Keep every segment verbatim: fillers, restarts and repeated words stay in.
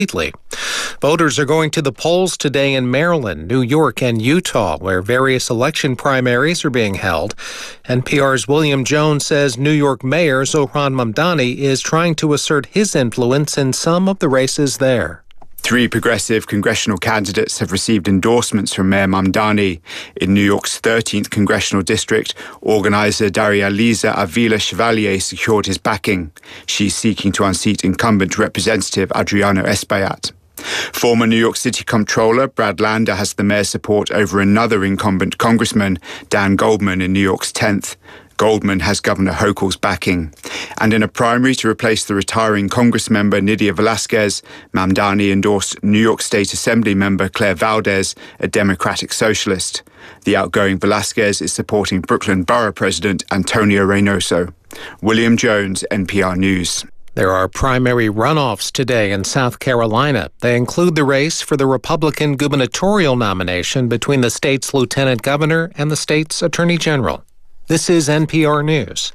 Voters are going to the polls today in Maryland, New York, and Utah, where various election primaries are being held. N P R's William Jones says New York Mayor Zohran Mamdani is trying to assert his influence in some of the races there. Three progressive congressional candidates have received endorsements from Mayor Mamdani. In New York's thirteenth congressional district, organizer Darializa Avila Chevalier secured his backing. She's seeking to unseat incumbent Representative Adriano Espaillat. Former New York City Comptroller Brad Lander has the mayor's support over another incumbent congressman, Dan Goldman, in New York's tenth. Goldman has Governor Hochul's backing. And in a primary to replace the retiring Congress member Nydia Velasquez, Mamdani endorsed New York State Assembly member Claire Valdez, a Democratic socialist. The outgoing Velasquez is supporting Brooklyn Borough President Antonio Reynoso. William Jones, N P R News. There are primary runoffs today in South Carolina. They include the race for the Republican gubernatorial nomination between the state's lieutenant governor and the state's attorney general. This is N P R News.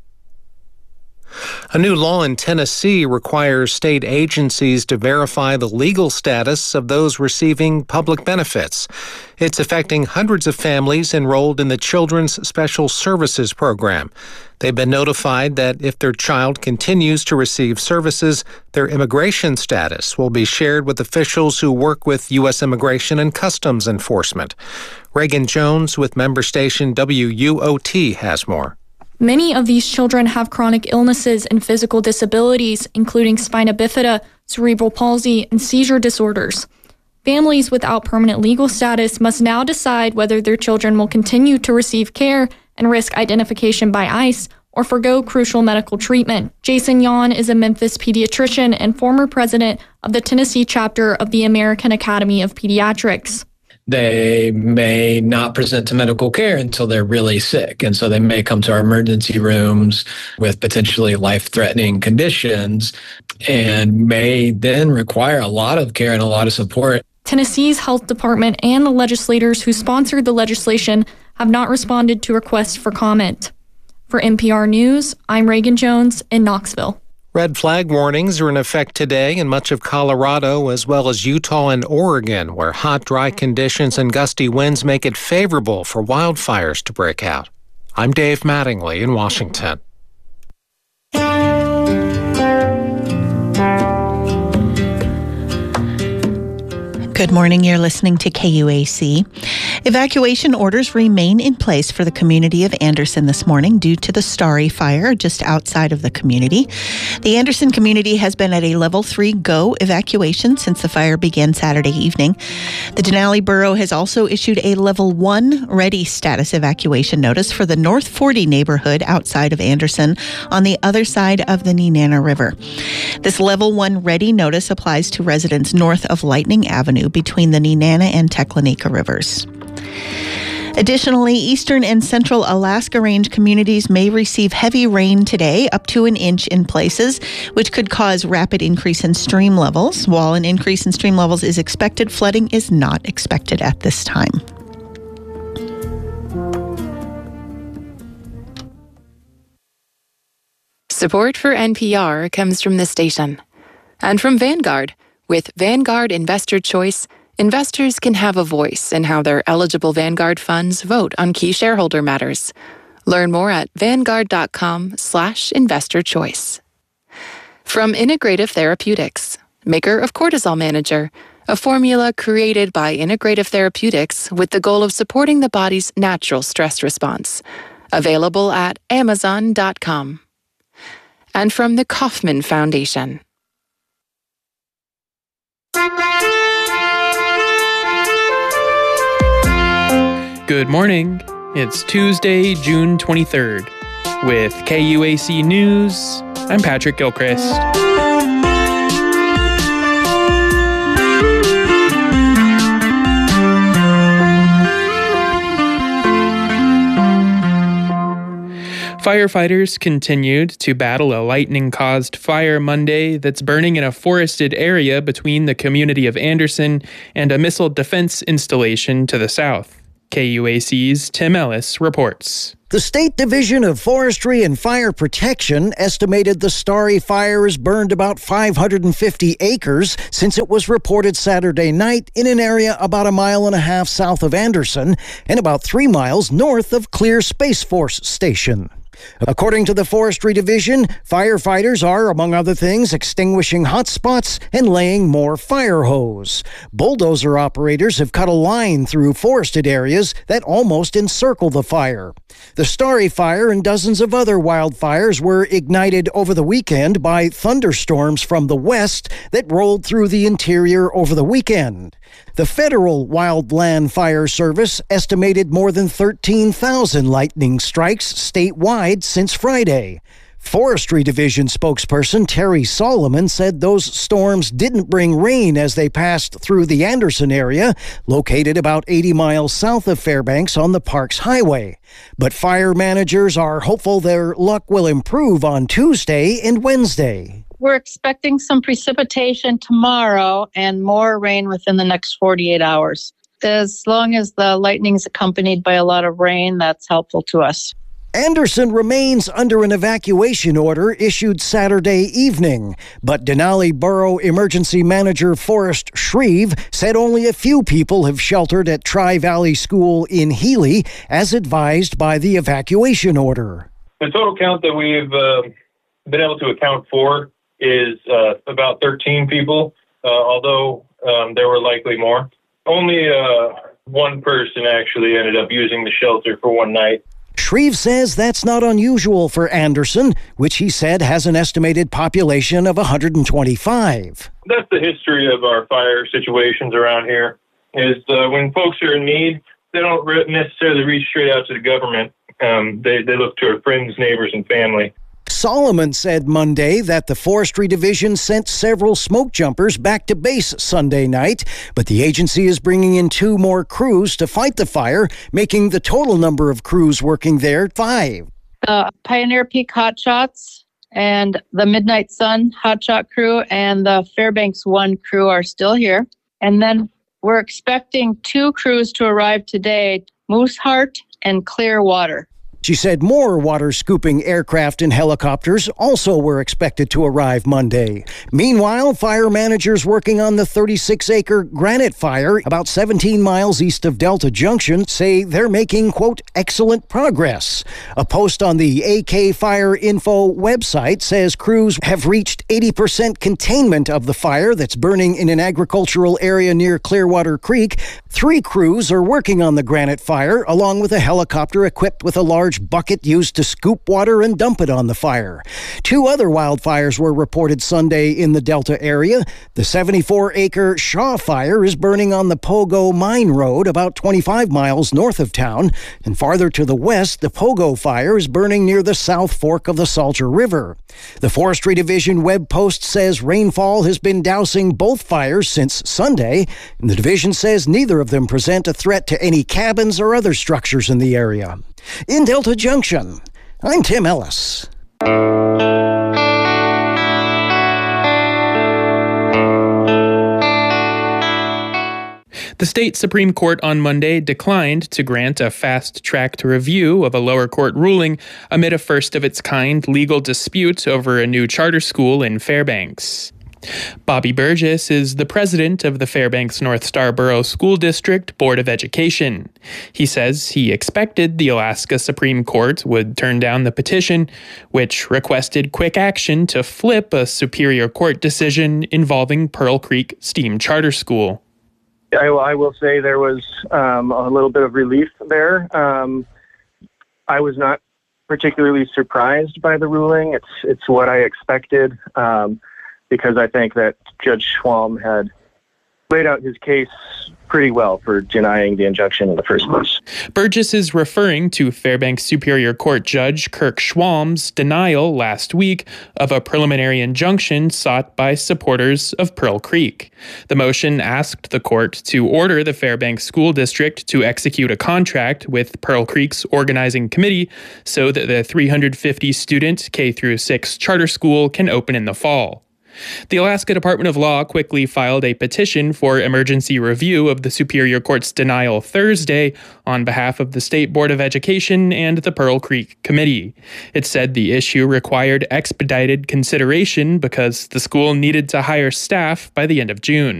A new law in Tennessee requires state agencies to verify the legal status of those receiving public benefits. It's affecting hundreds of families enrolled in the Children's Special Services Program. They've been notified that if their child continues to receive services, their immigration status will be shared with officials who work with U S Immigration and Customs Enforcement. Reagan Jones with member station W U O T has more. Many of these children have chronic illnesses and physical disabilities, including spina bifida, cerebral palsy, and seizure disorders. Families without permanent legal status must now decide whether their children will continue to receive care and risk identification by ICE or forgo crucial medical treatment. Jason Yon is a Memphis pediatrician and former president of the Tennessee chapter of the American Academy of Pediatrics. They may not present to medical care until they're really sick. And so they may come to our emergency rooms with potentially life-threatening conditions and may then require a lot of care and a lot of support. Tennessee's health department and the legislators who sponsored the legislation have not responded to requests for comment. For N P R News, I'm Reagan Jones in Knoxville. Red flag warnings are in effect today in much of Colorado as well as Utah and Oregon, where hot, dry conditions and gusty winds make it favorable for wildfires to break out. I'm Dave Mattingly in Washington. Good morning. You're listening to K U A C. Evacuation orders remain in place for the community of Anderson this morning due to the Starry Fire just outside of the community. The Anderson community has been at a level three go evacuation since the fire began Saturday evening. The Denali Borough has also issued a level one ready status evacuation notice for the North forty neighborhood outside of Anderson on the other side of the Nenana River. This level one ready notice applies to residents north of Lightning Avenue between the Nenana and Teclanica rivers. Additionally, eastern and central Alaska Range communities may receive heavy rain today, up to an inch in places, which could cause rapid increase in stream levels. While an increase in stream levels is expected, flooding is not expected at this time. Support for N P R comes from this station and from Vanguard. With Vanguard Investor Choice, investors can have a voice in how their eligible Vanguard funds vote on key shareholder matters. Learn more at vanguard.com slash investor choice. From Integrative Therapeutics, maker of Cortisol Manager, a formula created by Integrative Therapeutics with the goal of supporting the body's natural stress response. Available at amazon dot com. And from the Kauffman Foundation. Good morning. It's Tuesday, June twenty-third. With K U A C News, I'm Patrick Gilchrist. Firefighters continued to battle a lightning-caused fire Monday that's burning in a forested area between the community of Anderson and a missile defense installation to the south. K U A C's Tim Ellis reports. The State Division of Forestry and Fire Protection estimated the Starry Fire has burned about five hundred fifty acres since it was reported Saturday night in an area about a mile and a half south of Anderson and about three miles north of Clear Space Force Station. According to the Forestry Division, firefighters are, among other things, extinguishing hot spots and laying more fire hose. Bulldozer operators have cut a line through forested areas that almost encircle the fire. The Starry Fire and dozens of other wildfires were ignited over the weekend by thunderstorms from the west that rolled through the interior over the weekend. The Federal Wildland Fire Service estimated more than thirteen thousand lightning strikes statewide since Friday. Forestry Division spokesperson Terry Solomon said those storms didn't bring rain as they passed through the Anderson area, located about eighty miles south of Fairbanks on the Parks Highway. But fire managers are hopeful their luck will improve on Tuesday and Wednesday. We're expecting some precipitation tomorrow and more rain within the next forty-eight hours. As long as the lightning is accompanied by a lot of rain, that's helpful to us. Anderson remains under an evacuation order issued Saturday evening, but Denali Borough Emergency Manager Forrest Shreve said only a few people have sheltered at Tri-Valley School in Healy, as advised by the evacuation order. The total count that we've uh, been able to account for is uh, about thirteen people, uh, although um, there were likely more. Only uh, one person actually ended up using the shelter for one night. Shreve says that's not unusual for Anderson, which he said has an estimated population of one hundred twenty-five. That's the history of our fire situations around here, is uh, when folks are in need, they don't re- necessarily reach straight out to the government. Um, they, they look to our friends, neighbors, and family. Solomon said Monday that the Forestry Division sent several smoke jumpers back to base Sunday night, but the agency is bringing in two more crews to fight the fire, making the total number of crews working there five. The Pioneer Peak Hotshots and the Midnight Sun Hotshot crew and the Fairbanks One crew are still here. And then we're expecting two crews to arrive today, Mooseheart and Clearwater. She said more water-scooping aircraft and helicopters also were expected to arrive Monday. Meanwhile, fire managers working on the thirty-six acre Granite Fire about seventeen miles east of Delta Junction say they're making, quote, excellent progress. A post on the A K Fire Info website says crews have reached eighty percent containment of the fire that's burning in an agricultural area near Clearwater Creek. Three crews are working on the Granite Fire, along with a helicopter equipped with a large bucket used to scoop water and dump it on the fire. Two other wildfires were reported Sunday in the Delta area. The seventy-four acre Shaw Fire is burning on the Pogo Mine Road about twenty-five miles north of town. And farther to the west, the Pogo Fire is burning near the South Fork of the Salter River. The Forestry Division web post says rainfall has been dousing both fires since Sunday, and the division says neither of them present a threat to any cabins or other structures in the area. In Delta Junction, I'm Tim Ellis. The state Supreme Court on Monday declined to grant a fast-tracked review of a lower court ruling amid a first-of-its-kind legal dispute over a new charter school in Fairbanks. Bobby Burgess is the president of the Fairbanks North Star Borough School District Board of Education. He says he expected the Alaska Supreme Court would turn down the petition, which requested quick action to flip a Superior Court decision involving Pearl Creek Steam Charter School. I, I will say there was um, a little bit of relief there. Um, I was not particularly surprised by the ruling. It's it's what I expected. Um, because I think that Judge Schwalm had laid out his case pretty well for denying the injunction in the first place. Burgess is referring to Fairbanks Superior Court Judge Kirk Schwalm's denial last week of a preliminary injunction sought by supporters of Pearl Creek. The motion asked the court to order the Fairbanks School District to execute a contract with Pearl Creek's organizing committee so that the three hundred fifty student K through six charter school can open in the fall. The Alaska Department of Law quickly filed a petition for emergency review of the Superior Court's denial Thursday on behalf of the State Board of Education and the Pearl Creek Committee. It said the issue required expedited consideration because the school needed to hire staff by the end of June.